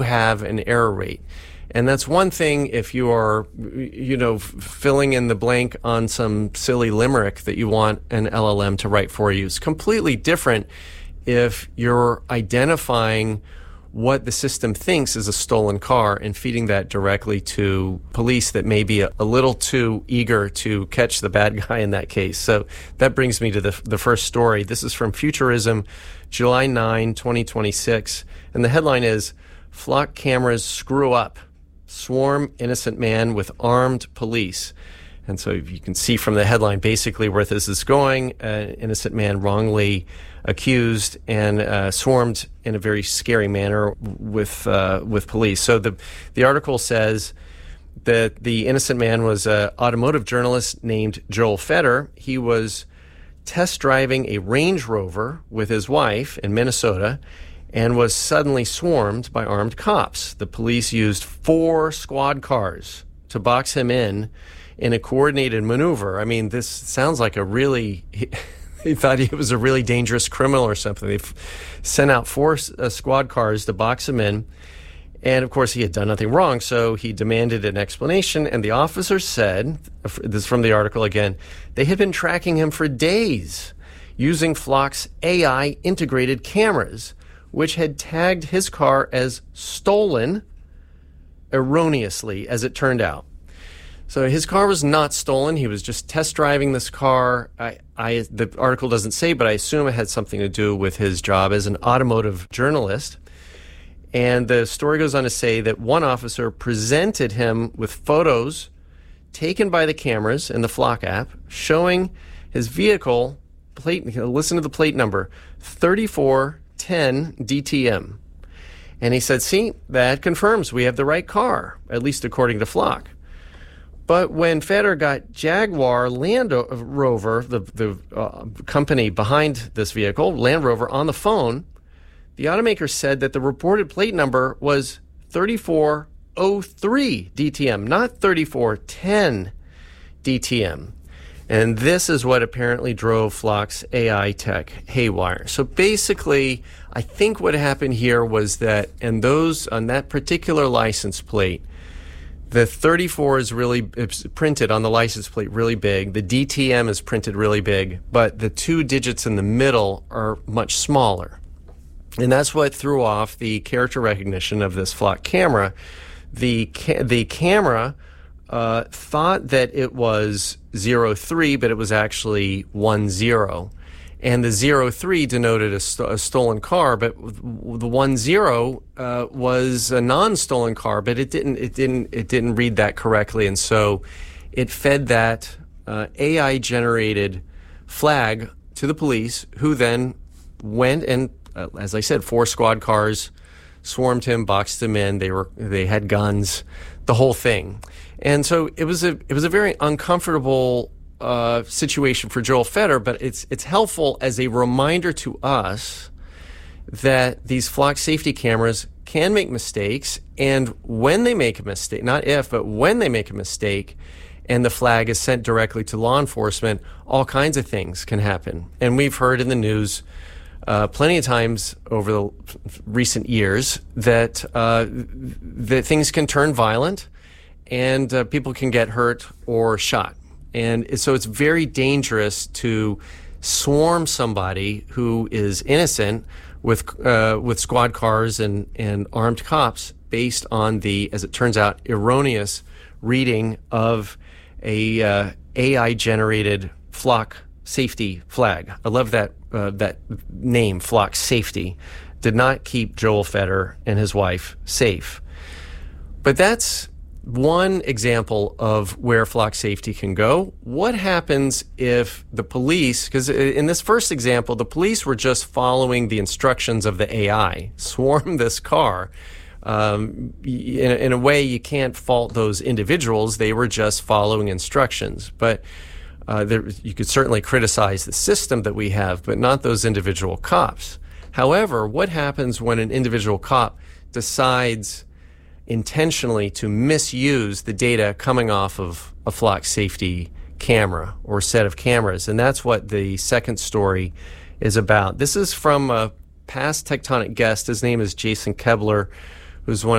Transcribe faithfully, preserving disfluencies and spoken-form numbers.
have an error rate. And that's one thing if you are, you know, f- filling in the blank on some silly limerick that you want an L L M to write for you. It's completely different if you're identifying what the system thinks is a stolen car and feeding that directly to police that may be a, a little too eager to catch the bad guy in that case. So that brings me to the, the first story. This is from Futurism, July ninth, twenty twenty-six. And the headline is, Flock Cameras Screw Up. Swarm innocent man with armed police. And so you can see from the headline basically where this is going. An innocent man wrongly accused and uh, swarmed in a very scary manner with uh, with police. So the the article says that the innocent man was an automotive journalist named Joel Fetter. He was test driving a Range Rover with his wife in Minnesota and was suddenly swarmed by armed cops. The police used four squad cars to box him in in a coordinated maneuver. I mean, this sounds like a really... He thought he was a really dangerous criminal or something. They sent out four uh, squad cars to box him in. And, of course, he had done nothing wrong, so he demanded an explanation. And the officer said, this is from the article again, they had been tracking him for days using Flock's A I integrated cameras, which had tagged his car as stolen erroneously, as it turned out. So his car was not stolen. He was just test driving this car. I, I, the article doesn't say, but I assume it had something to do with his job as an automotive journalist. And the story goes on to say that one officer presented him with photos taken by the cameras in the Flock app showing his vehicle plate. Listen to the plate number, thirty-four ten D T M. And he said, see, that confirms we have the right car, at least according to Flock. But when Fetter got Jaguar Land Rover, the, the uh, company behind this vehicle, Land Rover, on the phone, the automaker said that the reported plate number was thirty-four oh three D T M, not thirty-four ten D T M. And this is what apparently drove Flock's A I tech haywire. So basically, I think what happened here was that, and those on that particular license plate, the thirty-four is really it's printed on the license plate really big. The D T M is printed really big, but the two digits in the middle are much smaller. And that's what threw off the character recognition of this Flock camera. The ca- the camera uh, thought that it was zero three, but it was actually one zero. And the zero three denoted a, st- a stolen car, but the one zero uh, was a non-stolen car, but it didn't it didn't it didn't read that correctly, and so it fed that uh, A I generated flag to the police, who then went and, uh, as I said, four squad cars swarmed him, boxed him in. They were they had guns, the whole thing, and so it was a it was a very uncomfortable Uh, situation for Joel Fetter, but it's it's helpful as a reminder to us that these Flock safety cameras can make mistakes, and when they make a mistake, not if, but when they make a mistake, and the flag is sent directly to law enforcement, all kinds of things can happen. And we've heard in the news uh, plenty of times over the recent years that uh, that things can turn violent, and uh, people can get hurt or shot. And so it's very dangerous to swarm somebody who is innocent with uh, with squad cars and, and armed cops based on the, as it turns out, erroneous reading of a uh, A I-generated Flock safety flag. I love that uh, that name, Flock Safety. Did not keep Joel Fetter and his wife safe. But that's one example of where Flock safety can go. What happens if the police, because in this first example, the police were just following the instructions of the A I, swarm this car. Um, in, in a way, you can't fault those individuals. They were just following instructions. But uh, there, you could certainly criticize the system that we have, but not those individual cops. However, what happens when an individual cop decides intentionally to misuse the data coming off of a Flock safety camera or set of cameras? And that's what the second story is about. This is from a past Tectonic guest. His name is Jason Kebler, who's one